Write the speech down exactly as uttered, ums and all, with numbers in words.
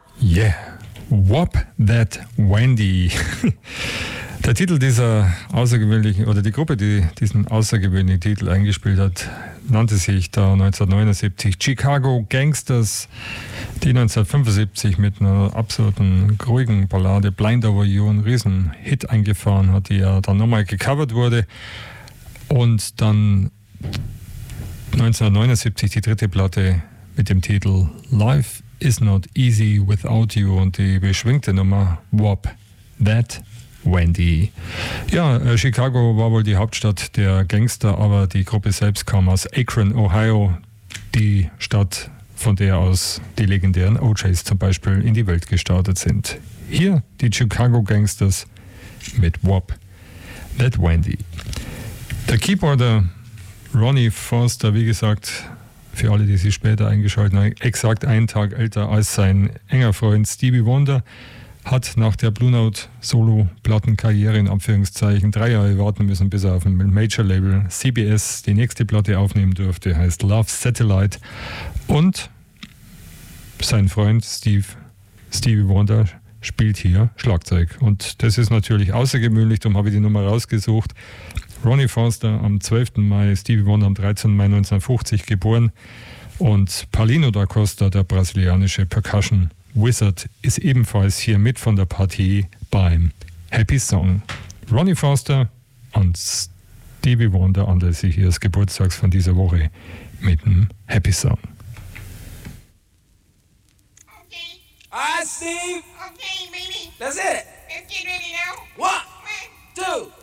Yeah, Whop That Wendy. Der Titel dieser außergewöhnlichen, oder die Gruppe, die diesen außergewöhnlichen Titel eingespielt hat, nannte sich da neunzehnhundertneunundsiebzig Chicago Gangsters, die neunzehnhundertfünfundsiebzig mit einer absoluten ruhigen Ballade Blind Over You einen riesen Hit eingefahren hat, die ja dann nochmal gecovert wurde und dann neunzehnhundertneunundsiebzig die dritte Platte mit dem Titel Life is Not Easy Without You und die beschwingte Nummer Whop That Wendy. Ja, äh, Chicago war wohl die Hauptstadt der Gangster, aber die Gruppe selbst kam aus Akron, Ohio, die Stadt, von der aus die legendären O Js zum Beispiel in die Welt gestartet sind. Hier die Chicago Gangsters mit Whop That Wendy. Der Keyboarder Ronnie Foster, wie gesagt, für alle, die sich später eingeschaltet haben, exakt einen Tag älter als sein enger Freund Stevie Wonder, hat nach der Blue Note Solo-Plattenkarriere in Anführungszeichen drei Jahre warten müssen, bis er auf dem Major-Label C B S die nächste Platte aufnehmen durfte, heißt Love Satellite. Und sein Freund Steve, Stevie Wonder spielt hier Schlagzeug. Und das ist natürlich außergewöhnlich, darum habe ich die Nummer rausgesucht. Ronnie Foster am zwölften Mai, Stevie Wonder am dreizehnten Mai neunzehnhundertfünfzig geboren. Und Paulino da Costa, der brasilianische Percussion Wizard, ist ebenfalls hier mit von der Partie beim Happy Song. Ronnie Foster und Stevie Wonder anlässlich ihres Geburtstags von dieser Woche mit dem Happy Song. Okay. Alright, Steve. Okay, baby. Let's hit it. Let's get ready now. One, One, two.